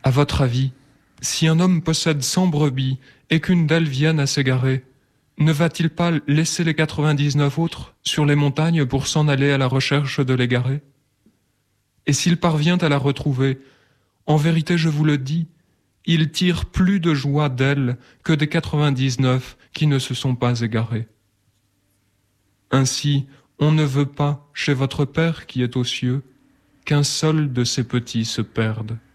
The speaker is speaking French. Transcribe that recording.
À votre avis, si un homme possède 100 brebis et qu'une d'elles vienne à s'égarer, ne va-t-il pas laisser les 99 autres sur les montagnes pour s'en aller à la recherche de l'égarée? Et s'il parvient à la retrouver, en vérité je vous le dis, il tire plus de joie d'elle que des 99 qui ne se sont pas égarés. Ainsi, on ne veut pas, chez votre Père qui est aux cieux, qu'un seul de ses petits se perde.